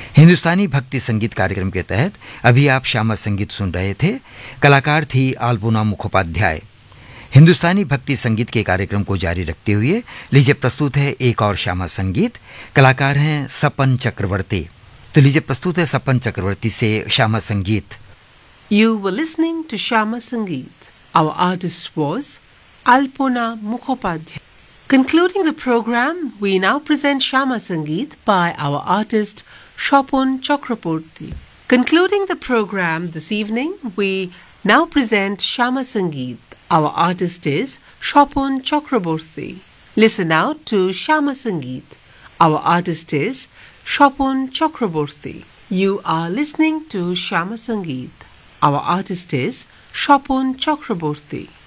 हिंदुस्तानी भक्ति संगीत कार्यक्रम के तहत अभी आप श्यामा संगीत सुन रहे थे। कलाकार थी अल्पोना मुखोपाध्याय। हिंदुस्तानी भक्ति संगीत के कार्यक्रम को जारी रखते हुए लीजिए प्रस्तुत है एक और श्यामा संगीत। कलाकार हैं सपन चक्रवर्ती। तो लीजिए प्रस्तुत है सपन चक्रवर्ती से श्यामा संगीत। You were listening to Shama Sangeet. Our artist was Alpona Mukhopadhyay. Concluding the program, we now present Shama Sangeet by our artist Shapun Chakraborty. Concluding the program this evening, we now present Shama Sangeet. Our artist is Shapun Chakraborty. Listen now to Shama Sangeet. Our artist is Shapun Chakraborty. You are listening to Shama Sangeet. Our artist is Shapun Chakraborty.